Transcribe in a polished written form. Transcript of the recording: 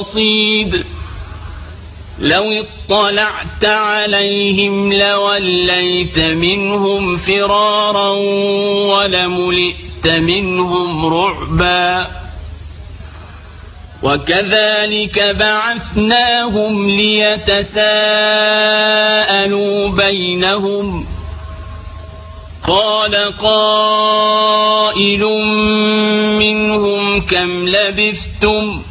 رصيد لو اطلعت عليهم لوليت منهم فرارا ولملئت منهم رعبا وكذلك بعثناهم ليتساءلوا بينهم قال قائل منهم كم لبثتم